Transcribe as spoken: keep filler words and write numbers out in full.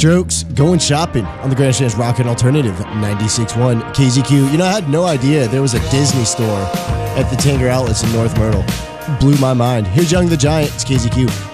Strokes going shopping on the Grandstand's Rockin' Alternative ninety-six point one K Z Q. You know, I had no idea there was a Disney store at the Tanger Outlets in North Myrtle. Blew my mind. Here's Young the Giant. It's K Z Q.